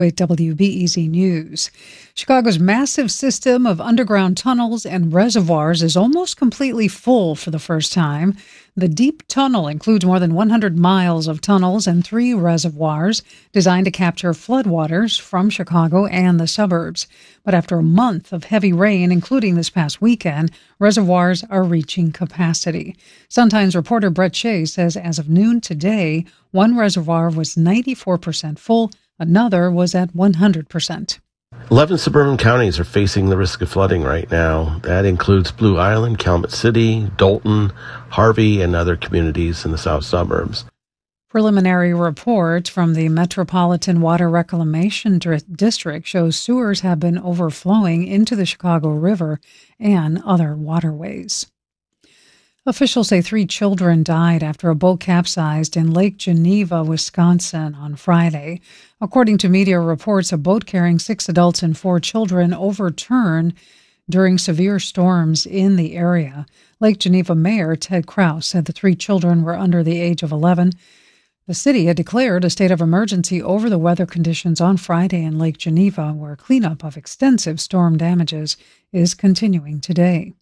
With WBEZ News. Chicago's massive system of underground tunnels and reservoirs is almost completely full for the first time. The deep tunnel includes more than 100 miles of tunnels and 3 reservoirs designed to capture floodwaters from Chicago and the suburbs. But after a month of heavy rain, including this past weekend, reservoirs are reaching capacity. Sun-Times reporter Brett Shea says as of noon today, one reservoir was 94% full. Another was at 100%. 11 suburban counties are facing the risk of flooding right now. That includes Blue Island, Calumet City, Dalton, Harvey, and other communities in the south suburbs. Preliminary report from the Metropolitan Water Reclamation District shows sewers have been overflowing into the Chicago River and other waterways. Officials say 3 children died after a boat capsized in Lake Geneva, Wisconsin on Friday. According to media reports, a boat carrying 6 adults and 4 children overturned during severe storms in the area. Lake Geneva Mayor Ted Krause said the 3 children were under the age of 11. The city had declared a state of emergency over the weather conditions on Friday in Lake Geneva, where cleanup of extensive storm damages is continuing today.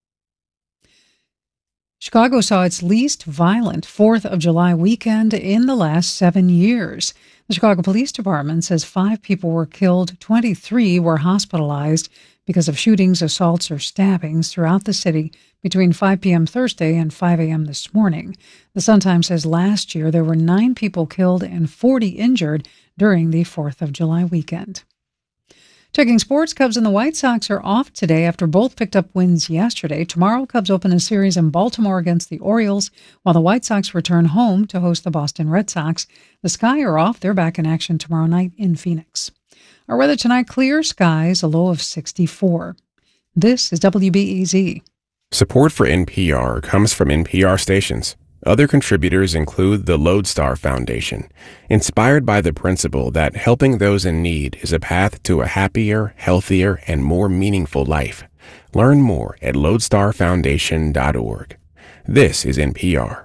Chicago saw its least violent 4th of July weekend in the last 7 years. The Chicago Police Department says 5 people were killed, 23 were hospitalized because of shootings, assaults, or stabbings throughout the city between 5 p.m. Thursday and 5 a.m. this morning. The Sun-Times says last year there were 9 people killed and 40 injured during the 4th of July weekend. Checking sports, Cubs and the White Sox are off today after both picked up wins yesterday. Tomorrow, Cubs open a series in Baltimore against the Orioles, while the White Sox return home to host the Boston Red Sox. The Sky are off. They're back in action tomorrow night in Phoenix. Our weather tonight, clear skies, a low of 64. This is WBEZ. Support for NPR comes from NPR stations. Other contributors include the Lodestar Foundation, inspired by the principle that helping those in need is a path to a happier, healthier, and more meaningful life. Learn more at lodestarfoundation.org. This is NPR.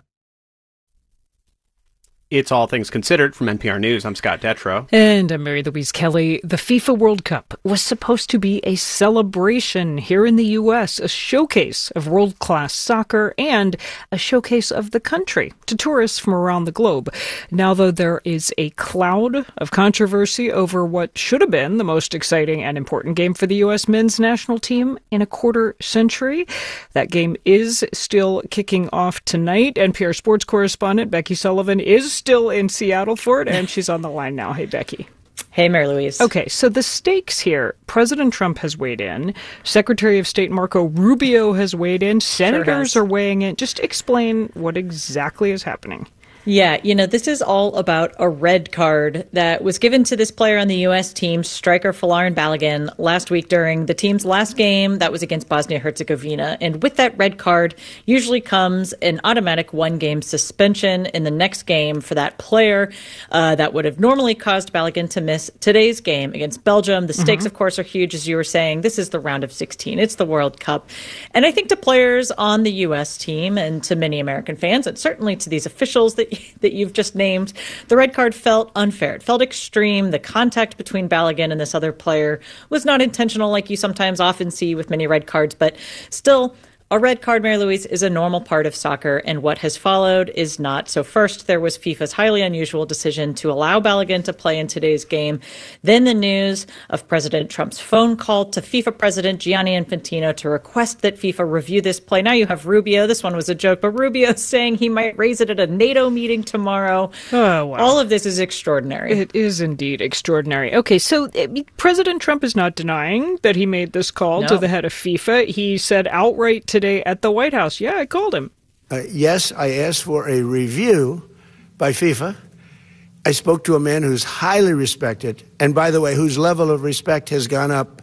It's All Things Considered from NPR News. I'm Scott Detrow. And I'm Mary Louise Kelly. The FIFA World Cup was supposed to be a celebration here in the U.S., a showcase of world-class soccer and a showcase of the country to tourists from around the globe. Now, though, there is a cloud of controversy over what should have been the most exciting and important game for the U.S. men's national team in a quarter century. That game is still kicking off tonight. NPR sports correspondent Becky Sullivan is still in Seattle for it, and she's on the line now. Hey, Becky. Hey, Mary Louise. Okay, so the stakes here. President Trump has weighed in. Secretary of State Marco Rubio has weighed in. Senators are weighing in. Just explain what exactly is happening. Yeah, this is all about a red card that was given to this player on the U.S. team, striker Folarin Balogun, last week during the team's last game that was against Bosnia-Herzegovina. And with that red card usually comes an automatic 1-game suspension in the next game for that player that would have normally caused Balogun to miss today's game against Belgium. The stakes, of course, are huge, as you were saying. This is the round of 16. It's the World Cup. And I think to players on the U.S. team and to many American fans, and certainly to these officials that you've just named, the red card felt unfair. It felt extreme. The contact between Balogun and this other player was not intentional, like you sometimes often see with many red cards, but still, a red card, Mary Louise, is a normal part of soccer, and what has followed is not. So first, there was FIFA's highly unusual decision to allow Balogun to play in today's game. Then the news of President Trump's phone call to FIFA President Gianni Infantino to request that FIFA review this play. Now you have Rubio. This one was a joke, but Rubio saying he might raise it at a NATO meeting tomorrow. Oh, wow. All of this is extraordinary. It is indeed extraordinary. Okay, so President Trump is not denying that he made this call to the head of FIFA. He said outright today at the White House, yeah, I called him. Yes, I asked for a review by FIFA. I spoke to a man who's highly respected, and by the way, whose level of respect has gone up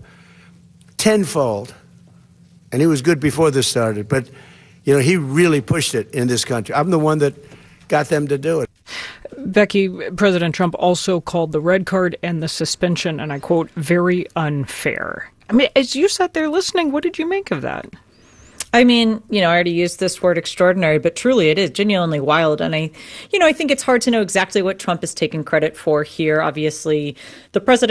tenfold. And he was good before this started, but, he really pushed it in this country. I'm the one that got them to do it. Becky, President Trump also called the red card and the suspension, and I quote, very unfair. I mean, as you sat there listening, what did you make of that? I mean, I already used this word extraordinary, but truly it is genuinely wild. And I think it's hard to know exactly what Trump is taking credit for here. Obviously, the president